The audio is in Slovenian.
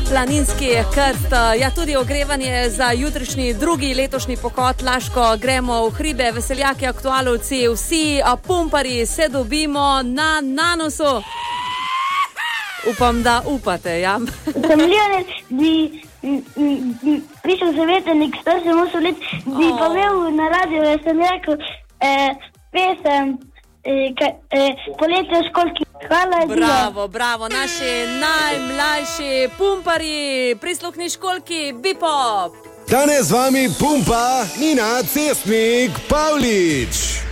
planinski krst. Ja, tudi ogrevanje za jutrišnji drugi letošnji pohod Laško. Gremo v hribe, veseljaki, aktualovci, vsi pumparji se dobimo na Nanosu. Upam, da upate, ja. Sem Lionel, bi prišel za veternik, star sem 8 let, bi pa vel na radio, da sem rekel pesem Poletje v školki. Hvala. Bravo, bravo, naši najmlajši pumparji, prisluhni školki, Bipop. Danes z vami pumpa Nina Cestnik Pavlič.